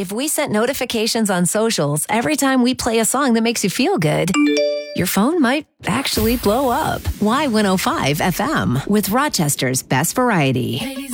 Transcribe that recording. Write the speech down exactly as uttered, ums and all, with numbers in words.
If we sent notifications on socials every time we play a song that makes you feel good, your phone might actually blow up. Y one oh five F M with Rochester's best variety.